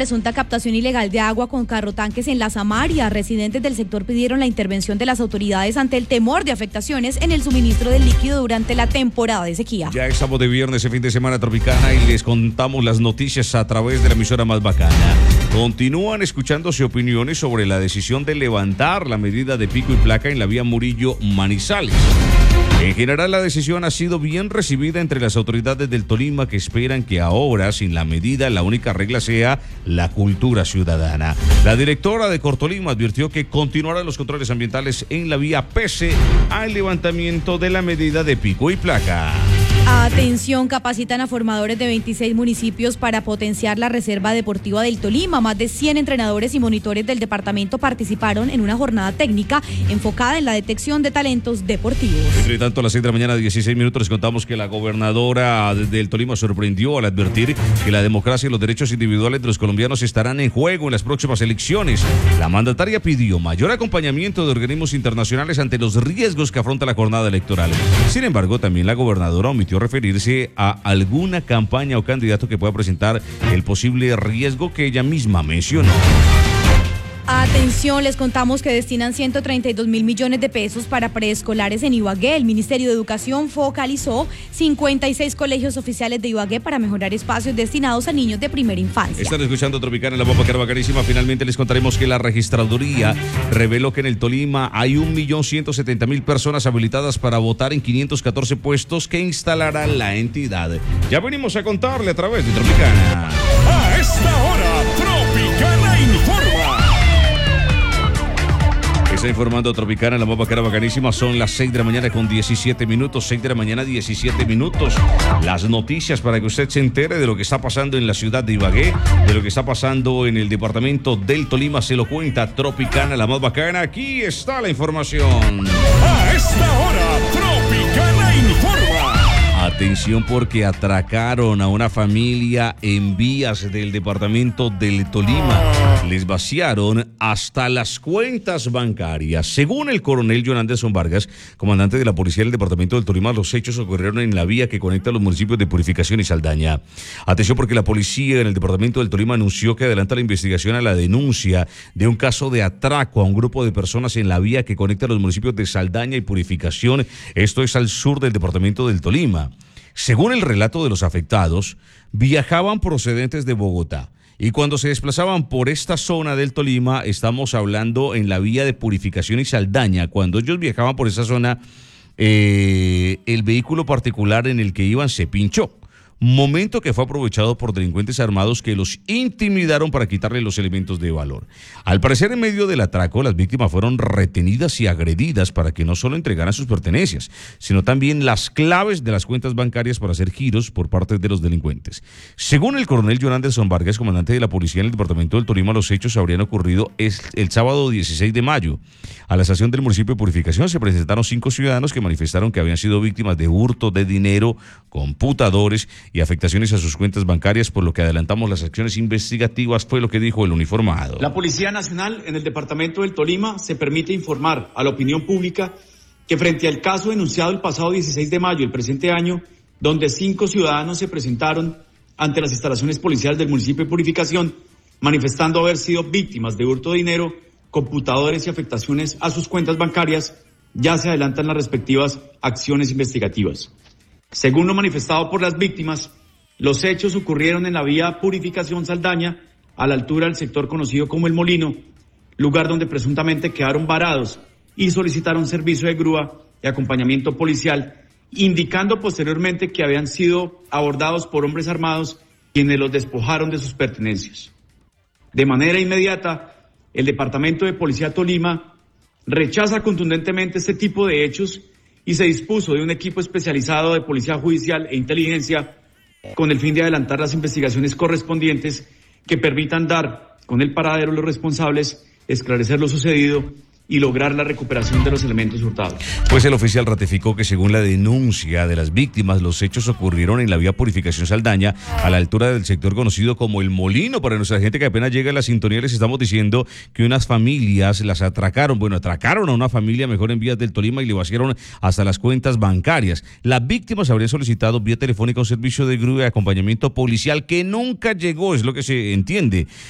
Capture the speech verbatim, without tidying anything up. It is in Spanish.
presunta captación ilegal de agua con carrotanques en la Samaria. Residentes del sector pidieron la intervención de las autoridades ante el temor de afectaciones en el suministro del líquido durante la temporada de sequía. Ya estamos de viernes, el fin de semana tropicana, y les contamos las noticias a través de la emisora más bacana. Continúan escuchándose opiniones sobre la decisión de levantar la medida de pico y placa en la vía Murillo-Manizales. En general, la decisión ha sido bien recibida entre las autoridades del Tolima, que esperan que ahora, sin la medida, la única regla sea la cultura ciudadana. La directora de Cortolima advirtió que continuarán los controles ambientales en la vía pese al levantamiento de la medida de pico y placa. Atención, capacitan a formadores de veintiséis municipios para potenciar la reserva deportiva del Tolima. Más de cien entrenadores y monitores del departamento participaron en una jornada técnica enfocada en la detección de talentos deportivos. Entre tanto, a las seis de la mañana, dieciséis minutos, les contamos que la gobernadora del Tolima sorprendió al advertir que la democracia y los derechos individuales de los colombianos estarán en juego en las próximas elecciones. La mandataria pidió mayor acompañamiento de organismos internacionales ante los riesgos que afronta la jornada electoral. Sin embargo, también la gobernadora omitió referirse a alguna campaña o candidato que pueda presentar el posible riesgo que ella misma mencionó. Atención, les contamos que destinan ciento treinta y dos mil millones de pesos para preescolares en Ibagué. El Ministerio de Educación focalizó cincuenta y seis colegios oficiales de Ibagué para mejorar espacios destinados a niños de primera infancia. Están escuchando Tropicana en la bomba carbacarísima. Finalmente les contaremos que la registraduría reveló que en el Tolima hay un millón ciento setenta mil personas habilitadas para votar en quinientos catorce puestos que instalará la entidad. Ya venimos a contarle a través de Tropicana. A esta hora, Tropicana informa. Está informando Tropicana en la bomba carbacanísima. Son las seis de la mañana con diecisiete minutos. seis de la mañana, diecisiete minutos. Las noticias para que usted se entere de lo que está pasando en la ciudad de Ibagué, de lo que está pasando en el departamento del Tolima. Se lo cuenta Tropicana, la más bacana. Aquí está la información. A esta hora, Tropicana informa. Atención, porque atracaron a una familia en vías del departamento del Tolima. Les vaciaron hasta las cuentas bancarias. Según el coronel John Anderson Vargas, comandante de la policía del departamento del Tolima, los hechos ocurrieron en la vía que conecta los municipios de Purificación y Saldaña. Atención, porque la policía en el departamento del Tolima anunció que adelanta la investigación a la denuncia de un caso de atraco a un grupo de personas en la vía que conecta los municipios de Saldaña y Purificación. Esto es al sur del departamento del Tolima. Según el relato de los afectados, viajaban procedentes de Bogotá y cuando se desplazaban por esta zona del Tolima, estamos hablando en la vía de Purificación y Saldaña, cuando ellos viajaban por esa zona, eh, el vehículo particular en el que iban se pinchó. Momento que fue aprovechado por delincuentes armados que los intimidaron para quitarle los elementos de valor. Al parecer, en medio del atraco, las víctimas fueron retenidas y agredidas para que no solo entregaran sus pertenencias, sino también las claves de las cuentas bancarias para hacer giros por parte de los delincuentes. Según el coronel John Anderson Vargas, comandante de la policía en el departamento del Tolima, los hechos habrían ocurrido el sábado dieciséis de mayo. A la estación del municipio de Purificación se presentaron cinco ciudadanos que manifestaron que habían sido víctimas de hurto de dinero, computadores y afectaciones a sus cuentas bancarias, por lo que adelantamos las acciones investigativas, fue lo que dijo el uniformado. La Policía Nacional en el departamento del Tolima se permite informar a la opinión pública que frente al caso denunciado el pasado dieciséis de mayo del presente año, donde cinco ciudadanos se presentaron ante las instalaciones policiales del municipio de Purificación, manifestando haber sido víctimas de hurto de dinero, computadores y afectaciones a sus cuentas bancarias, ya se adelantan las respectivas acciones investigativas. Según lo manifestado por las víctimas, los hechos ocurrieron en la vía Purificación Saldaña, a la altura del sector conocido como El Molino, lugar donde presuntamente quedaron varados y solicitaron servicio de grúa y acompañamiento policial, indicando posteriormente que habían sido abordados por hombres armados quienes los despojaron de sus pertenencias. De manera inmediata, el Departamento de Policía Tolima rechaza contundentemente este tipo de hechos y se dispuso de un equipo especializado de Policía Judicial e Inteligencia con el fin de adelantar las investigaciones correspondientes que permitan dar con el paradero de los responsables, esclarecer lo sucedido y lograr la recuperación de los elementos hurtados. Pues el oficial ratificó que según la denuncia de las víctimas, los hechos ocurrieron en la vía Purificación Saldaña, a la altura del sector conocido como El Molino. Para nuestra gente que apenas llega a la sintonía, les estamos diciendo que unas familias las atracaron, bueno, atracaron a una familia mejor en vías del Tolima y le vaciaron hasta las cuentas bancarias. Las víctimas habrían solicitado vía telefónica un servicio de grúa y acompañamiento policial que nunca llegó, es lo que se entiende.